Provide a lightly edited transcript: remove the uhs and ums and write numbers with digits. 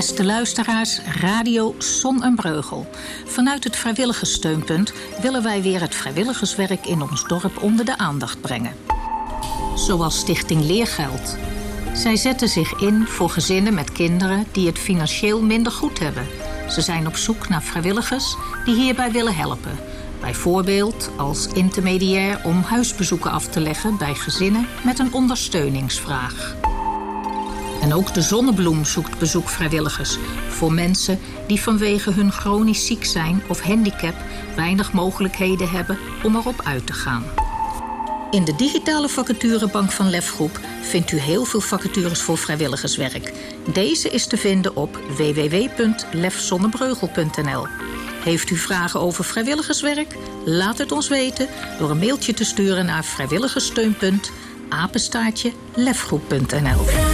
Beste luisteraars, Radio Zon en Breugel. Vanuit het vrijwilligerssteunpunt willen wij weer het vrijwilligerswerk in ons dorp onder de aandacht brengen. Zoals Stichting Leergeld. Zij zetten zich in voor gezinnen met kinderen die het financieel minder goed hebben. Ze zijn op zoek naar vrijwilligers die hierbij willen helpen. Bijvoorbeeld als intermediair om huisbezoeken af te leggen bij gezinnen met een ondersteuningsvraag. En ook de Zonnebloem zoekt bezoekvrijwilligers voor mensen die vanwege hun chronisch ziek zijn of handicap weinig mogelijkheden hebben om erop uit te gaan. In de digitale vacaturebank van Lefgroep vindt u heel veel vacatures voor vrijwilligerswerk. Deze is te vinden op www.lefzonnebreugel.nl. Heeft u vragen over vrijwilligerswerk? Laat het ons weten door een mailtje te sturen naar vrijwilligerssteunpunt @lefgroep.nl.